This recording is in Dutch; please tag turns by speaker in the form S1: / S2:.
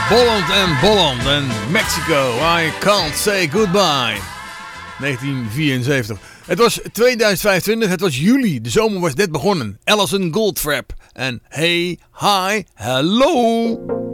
S1: Bolland en Bolland en Mexico, I Can't Say Goodbye. 1974. Het was 2025, het was juli, de zomer was net begonnen. Alison Goldfrapp en Hey, Hi, Hello.